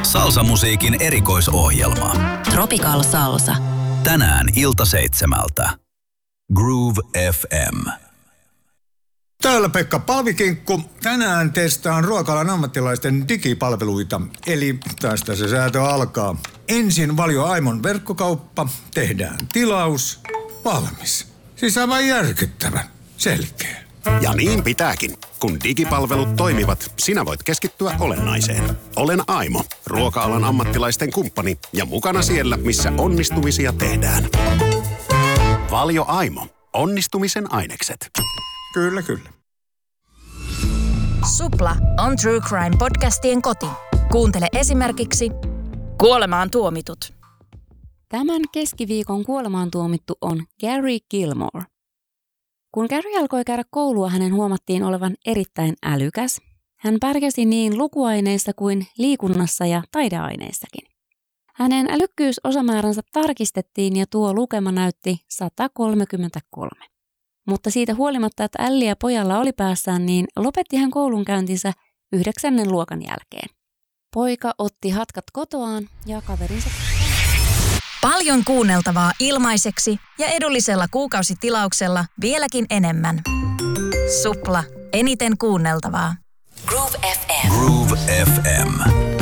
Salsamusiikin erikoisohjelma. Tropical Salsa. Tänään 7:00. Groove FM. Täällä Pekka Palvikinkku. Tänään testaan ruoka-alan ammattilaisten digipalveluita. Eli tästä se säätö alkaa. Ensin Valio Aimon verkkokauppa. Tehdään tilaus. Valmis. Siis aivan järkyttävän. Selkeä. Ja niin pitääkin. Kun digipalvelut toimivat, sinä voit keskittyä olennaiseen. Olen Aimo, ruoka-alan ammattilaisten kumppani ja mukana siellä, missä onnistumisia tehdään. Valio Aimo. Onnistumisen ainekset. Kyllä, kyllä. Supla on True Crime podcastien koti. Kuuntele esimerkiksi Kuolemaan tuomitut. Tämän keskiviikon kuolemaan tuomittu on Gary Gilmore. Kun Gary alkoi käydä koulua, hänen huomattiin olevan erittäin älykäs. Hän pärjäsi niin lukuaineissa kuin liikunnassa ja taideaineissakin. Hänen älykkyysosamääränsä tarkistettiin ja tuo lukema näytti 133. Mutta siitä huolimatta, että älliä pojalla oli päässään, niin lopetti hän koulunkäyntinsä 9. luokan jälkeen. Poika otti hatkat kotoaan ja kaverinsa... Paljon kuunneltavaa ilmaiseksi ja edullisella kuukausitilauksella vieläkin enemmän. Supla. Eniten kuunneltavaa. Groove FM. Groove FM.